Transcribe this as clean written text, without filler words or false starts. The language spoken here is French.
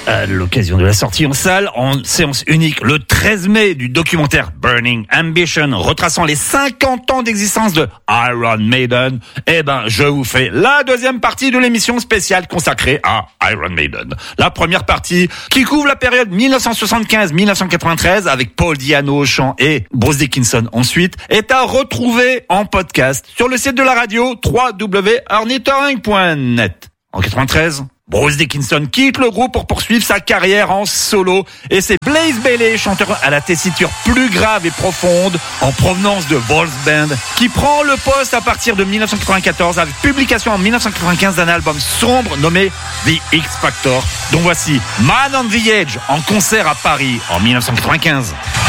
À l'occasion de la sortie en salle, en séance unique, le 13 mai, du documentaire Burning Ambition, retraçant les 50 ans d'existence de Iron Maiden, je vous fais la deuxième partie de l'émission spéciale consacrée à Iron Maiden. La première partie, qui couvre la période 1975-1993, avec Paul Di'Anno au chant et Bruce Dickinson ensuite, est à retrouver en podcast sur le site de la radio www.ornithorynque.net. En 93, Bruce Dickinson quitte le groupe pour poursuivre sa carrière en solo et c'est Blaze Bayley, chanteur à la tessiture plus grave et profonde en provenance de Wolf Band, qui prend le poste à partir de 1994 avec publication en 1995 d'un album sombre nommé The X Factor, dont voici Man on the Edge en concert à Paris en 1995.